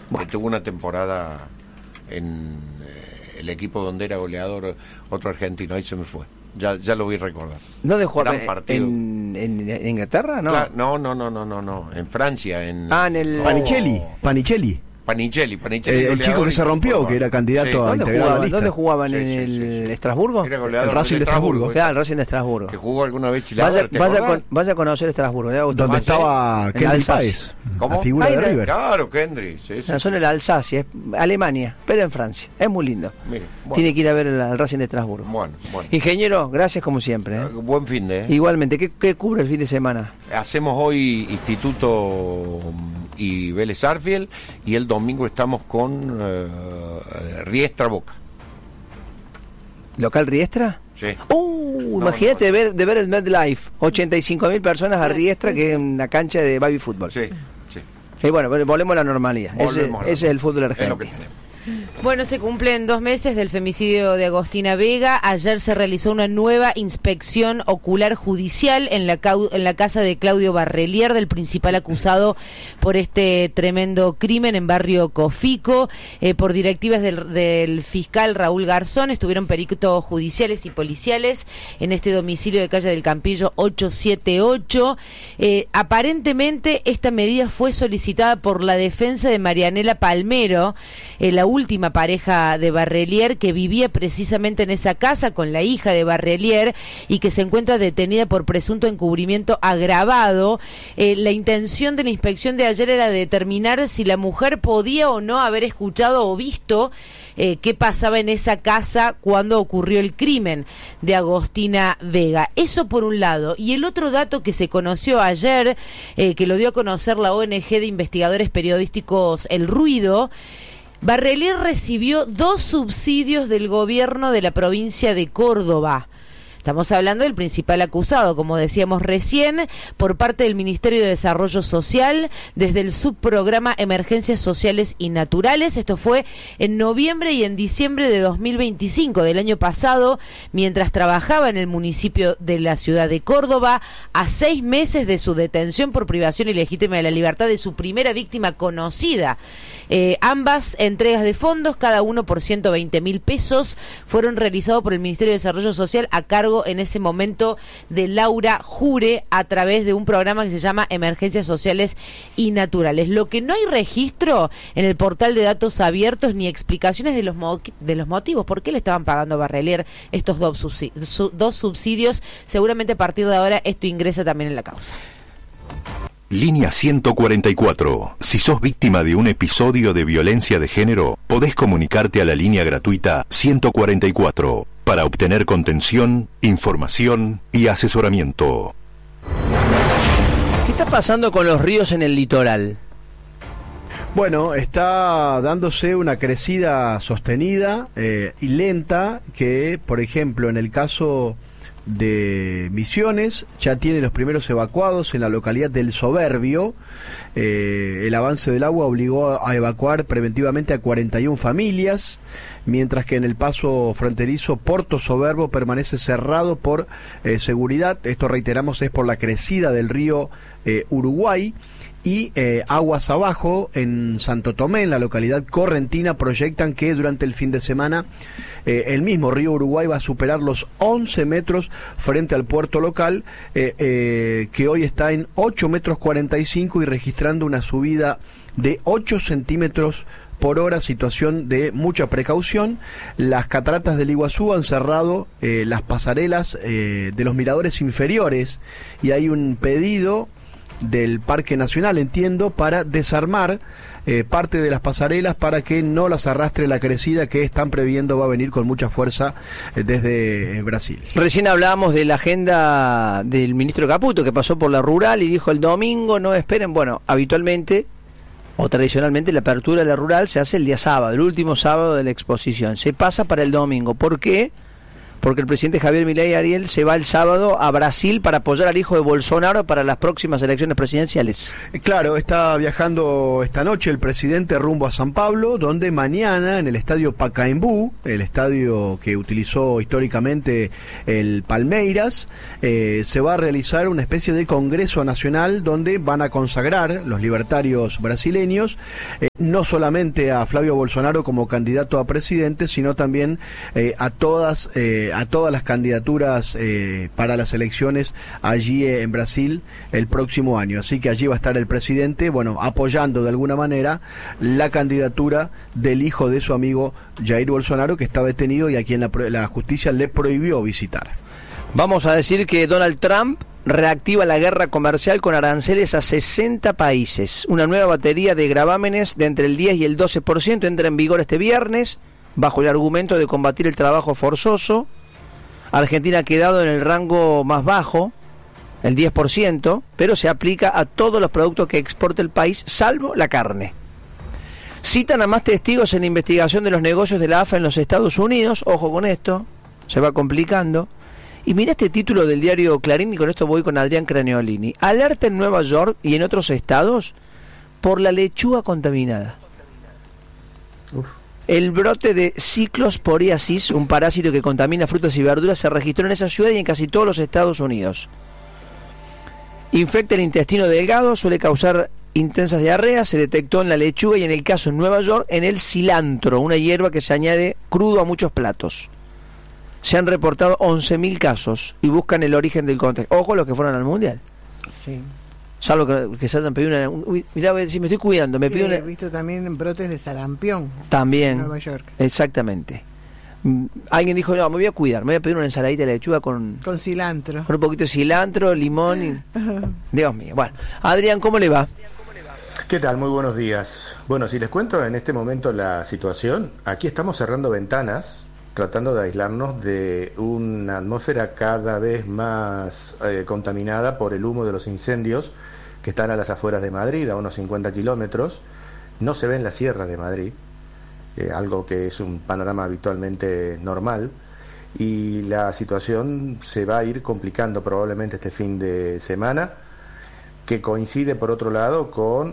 que tuvo una temporada en el equipo donde era goleador otro argentino, ahí se me fue. Ya lo vi recordar. ¿Dónde jugaba? ¿En Inglaterra? No. No, en Francia. En el... Panicelli. El chico que se rompió, que era candidato a integrar la lista. ¿Dónde jugaban? ¿En el Estrasburgo? Era goleador el Racing de Estrasburgo. Claro, el Racing de Estrasburgo. Que jugó alguna vez Chile. Vaya a conocer Estrasburgo. Donde estaba Kendry Páez. ¿Cómo? La figura de River. Claro, Kendry. Son el Alsacia, Alemania, pero en Francia. Es muy lindo. Mire, Tiene que ir a ver el Racing de Estrasburgo. Bueno. Ingeniero, gracias como siempre. Buen fin de. Igualmente, ¿qué cubre el fin de semana? Hacemos hoy Instituto y Vélez Arfield, y el domingo estamos con Riestra Boca. ¿Local Riestra? Sí. Imagínate de ver el MetLife, 85.000 personas a Riestra, que es una cancha de baby fútbol. Sí. Y bueno, volvemos a la normalidad. Ese es el fútbol argentino. Bueno, se cumplen 2 meses del femicidio de Agostina Vega. Ayer se realizó una nueva inspección ocular judicial en la casa de Claudio Barrelier, del principal acusado por este tremendo crimen en barrio Cofico. Por directivas del fiscal Raúl Garzón, estuvieron peritos judiciales y policiales en este domicilio de calle del Campillo 878. Aparentemente esta medida fue solicitada por la defensa de Marianela Palmero, la última pareja de Barrelier, que vivía precisamente en esa casa con la hija de Barrelier y que se encuentra detenida por presunto encubrimiento agravado. La intención de la inspección de ayer era determinar si la mujer podía o no haber escuchado o visto qué pasaba en esa casa cuando ocurrió el crimen de Agostina Vega. Eso por un lado. Y el otro dato que se conoció ayer, que lo dio a conocer la ONG de investigadores periodísticos El Ruido, Barrelier recibió 2 subsidios del gobierno de la provincia de Córdoba. Estamos hablando del principal acusado, como decíamos recién, por parte del Ministerio de Desarrollo Social, desde el subprograma Emergencias Sociales y Naturales. Esto fue en noviembre y en diciembre de 2025 del año pasado, mientras trabajaba en el municipio de la ciudad de Córdoba, a 6 meses de su detención por privación ilegítima de la libertad de su primera víctima conocida. Ambas entregas de fondos, cada uno por 120.000 pesos, fueron realizados por el Ministerio de Desarrollo Social a cargo en ese momento de Laura Jure, a través de un programa que se llama Emergencias Sociales y Naturales. Lo que no hay registro en el portal de datos abiertos ni explicaciones de los motivos por qué le estaban pagando a Barrelier estos 2 subsidios. Seguramente a partir de ahora esto ingresa también en la causa. Línea 144. Si sos víctima de un episodio de violencia de género, podés comunicarte a la línea gratuita 144 para obtener contención, información y asesoramiento. ¿Qué está pasando con los ríos en el litoral? Bueno, está dándose una crecida sostenida y lenta que, por ejemplo, en el caso de Misiones, ya tiene los primeros evacuados en la localidad del Soberbio. El avance del agua obligó a evacuar preventivamente a 41 familias, mientras que en el paso fronterizo Porto Soberbo permanece cerrado por seguridad. Esto, reiteramos, es por la crecida del río Uruguay. Y aguas abajo, en Santo Tomé, en la localidad correntina, proyectan que durante el fin de semana el mismo río Uruguay va a superar los 11 metros frente al puerto local, que hoy está en 8 metros 45 y registrando una subida de 8 centímetros por hora, situación de mucha precaución. Las cataratas del Iguazú han cerrado las pasarelas de los miradores inferiores y hay un pedido del Parque Nacional, entiendo, para desarmar parte de las pasarelas para que no las arrastre la crecida que están previendo va a venir con mucha fuerza desde Brasil. Recién hablábamos de la agenda del ministro Caputo, que pasó por la rural y dijo el domingo no esperen. Bueno, habitualmente o tradicionalmente la apertura de la rural se hace el día sábado, el último sábado de la exposición. Se pasa para el domingo. ¿Por qué? porque el presidente Javier Milei, Ariel, se va el sábado a Brasil para apoyar al hijo de Bolsonaro para las próximas elecciones presidenciales. Claro, está viajando esta noche el presidente rumbo a San Pablo, donde mañana en el estadio Pacaembu, el estadio que utilizó históricamente el Palmeiras, se va a realizar una especie de congreso nacional donde van a consagrar los libertarios brasileños no solamente a Flavio Bolsonaro como candidato a presidente, sino también a todas las candidaturas para las elecciones allí en Brasil el próximo año. Así que allí va a estar el presidente, bueno, apoyando de alguna manera la candidatura del hijo de su amigo Jair Bolsonaro, que está detenido y a quien la justicia le prohibió visitar. Vamos a decir que Donald Trump reactiva la guerra comercial con aranceles a 60 países. Una nueva batería de gravámenes de entre el 10 y el 12% entra en vigor este viernes, bajo el argumento de combatir el trabajo forzoso. Argentina ha quedado en el rango más bajo, el 10%, pero se aplica a todos los productos que exporta el país, salvo la carne. Citan a más testigos en investigación de los negocios de la AFA en los Estados Unidos. Ojo con esto, se va complicando. Y mira este título del diario Clarín, y con esto voy con Adrián Craneolini. Alerta en Nueva York y en otros estados por la lechuga contaminada. El brote de ciclosporiasis, un parásito que contamina frutas y verduras, se registró en esa ciudad y en casi todos los Estados Unidos. Infecta el intestino delgado, suele causar intensas diarreas, se detectó en la lechuga y en el caso en Nueva York en el cilantro, una hierba que se añade crudo a muchos platos. Se han reportado 11.000 casos y buscan el origen del contagio. Ojo los que fueron al Mundial. Sí. Salvo que se hayan pedido mirá, si me estoy cuidando, me pido He visto también brotes de sarampión. También. En Nueva York. Exactamente. Alguien dijo, no, me voy a cuidar, me voy a pedir una ensaladita de lechuga con cilantro. Con un poquito de cilantro, limón y... Dios mío. Bueno, Adrián, ¿cómo le va? ¿Qué tal? Muy buenos días. Bueno, si les cuento en este momento la situación, aquí estamos cerrando ventanas, tratando de aislarnos de una atmósfera cada vez más contaminada por el humo de los incendios que están a las afueras de Madrid, a unos 50 kilómetros. No se ve en la sierra de Madrid, algo que es un panorama habitualmente normal, y la situación se va a ir complicando probablemente este fin de semana, que coincide por otro lado con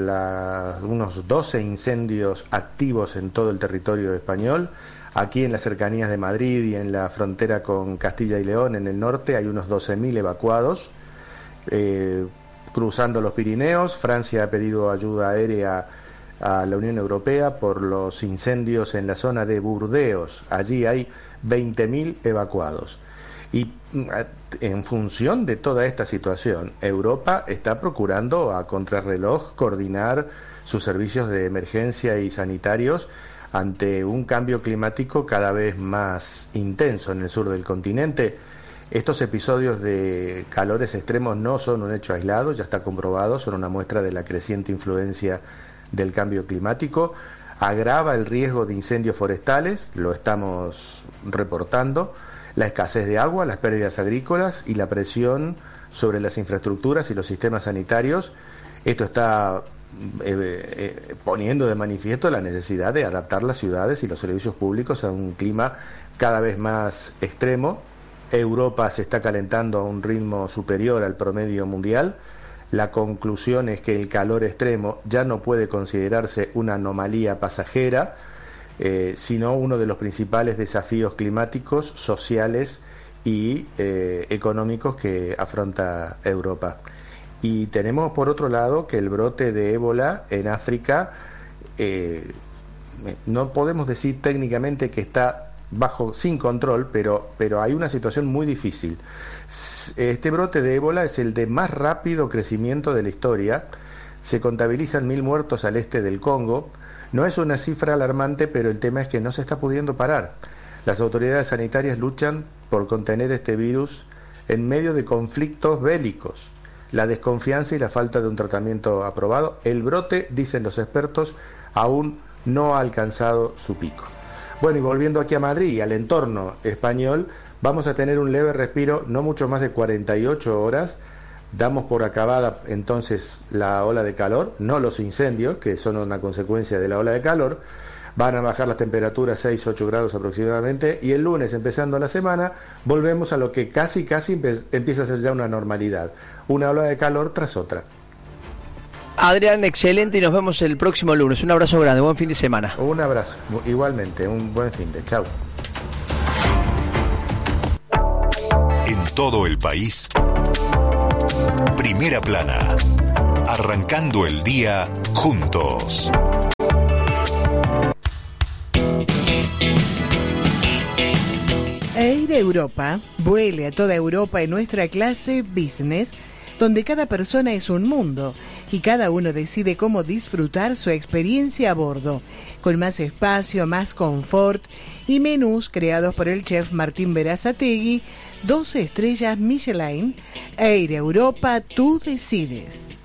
unos 12 incendios activos en todo el territorio español. Aquí en las cercanías de Madrid y en la frontera con Castilla y León, en el norte, hay unos 12.000 evacuados. Cruzando los Pirineos, Francia ha pedido ayuda aérea a la Unión Europea por los incendios en la zona de Burdeos. Allí hay 20.000 evacuados. Y en función de toda esta situación, Europa está procurando a contrarreloj coordinar sus servicios de emergencia y sanitarios ante un cambio climático cada vez más intenso en el sur del continente. Estos episodios de calores extremos no son un hecho aislado, ya está comprobado, son una muestra de la creciente influencia del cambio climático. Agrava el riesgo de incendios forestales, lo estamos reportando, la escasez de agua, las pérdidas agrícolas y la presión sobre las infraestructuras y los sistemas sanitarios. Esto está poniendo de manifiesto la necesidad de adaptar las ciudades y los servicios públicos a un clima cada vez más extremo. Europa se está calentando a un ritmo superior al promedio mundial. La conclusión es que el calor extremo ya no puede considerarse una anomalía pasajera, sino uno de los principales desafíos climáticos, sociales y económicos que afronta Europa. Y tenemos por otro lado que el brote de ébola en África, no podemos decir técnicamente que está sin control, pero hay una situación muy difícil. Este brote de ébola es el de más rápido crecimiento de la historia. Se contabilizan 1.000 muertos al este del Congo. No es una cifra alarmante, pero el tema es que no se está pudiendo parar. Las autoridades sanitarias luchan por contener este virus en medio de conflictos bélicos, la desconfianza y la falta de un tratamiento aprobado. El brote, dicen los expertos, aún no ha alcanzado su pico. Bueno, y volviendo aquí a Madrid y al entorno español, vamos a tener un leve respiro, no mucho más de 48 horas. Damos por acabada entonces la ola de calor, no los incendios, que son una consecuencia de la ola de calor. van a bajar las temperaturas 6-8 grados aproximadamente, y el lunes, empezando la semana, volvemos a lo que casi empieza a ser ya una normalidad, una ola de calor tras otra. Adrián, excelente, y nos vemos el próximo lunes. Un abrazo grande, buen fin de semana. Un abrazo, igualmente, un buen fin de chau. En todo el país, Primera Plana, arrancando el día juntos. Air Europa vuele a toda Europa en nuestra clase Business, donde cada persona es un mundo y cada uno decide cómo disfrutar su experiencia a bordo, con más espacio, más confort y menús creados por el chef Martín Berazategui, 12 estrellas Michelin. Air Europa, tú decides.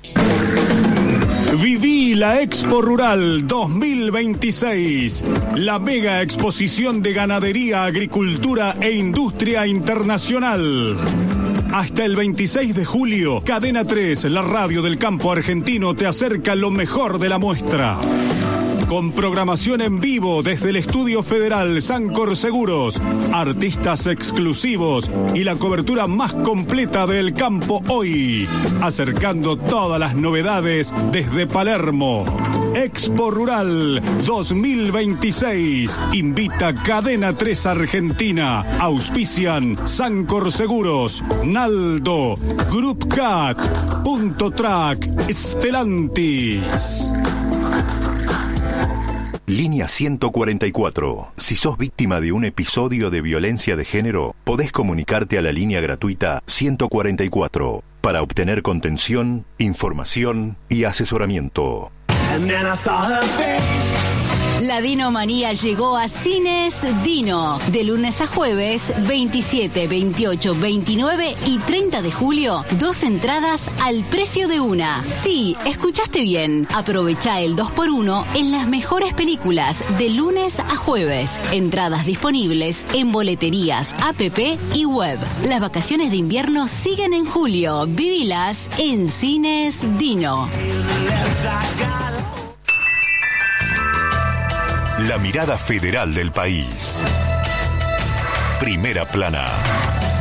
Viví la Expo Rural 2026, la mega exposición de ganadería, agricultura e industria internacional. Hasta el 26 de julio, Cadena 3, la radio del campo argentino, te acerca lo mejor de la muestra. Con programación en vivo desde el Estudio Federal Sancor Seguros, artistas exclusivos y la cobertura más completa del campo hoy, acercando todas las novedades desde Palermo. Expo Rural 2026 invita Cadena 3 Argentina. Auspician Sancor Seguros, Naldo, Group Cat, Punto Track, Stellantis. Línea 144. Si sos víctima de un episodio de violencia de género, podés comunicarte a la línea gratuita 144 para obtener contención, información y asesoramiento. La Dinomanía llegó a Cines Dino. De lunes a jueves, 27, 28, 29 y 30 de julio, 2 entradas al precio de una. Sí, escuchaste bien. Aprovecha el 2x1 en las mejores películas de lunes a jueves. Entradas disponibles en boleterías, app y web. Las vacaciones de invierno siguen en julio. Vivilas en Cines Dino. La mirada federal del país. Primera Plana.